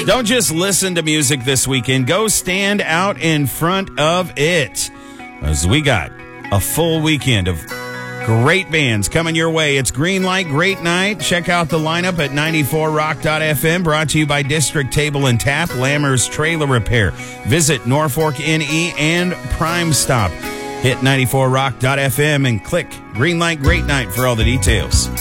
Don't just listen to music this weekend. Go stand out in front of it. As we got a full weekend of great bands coming your way. It's Greenlight Great Night. Check out the lineup at 94rock.fm. Brought to you by District Table and Tap, Lammer's Trailer Repair. Visit Norfolk NE and Prime Stop. Hit 94rock.fm and click Greenlight Great Night for all the details.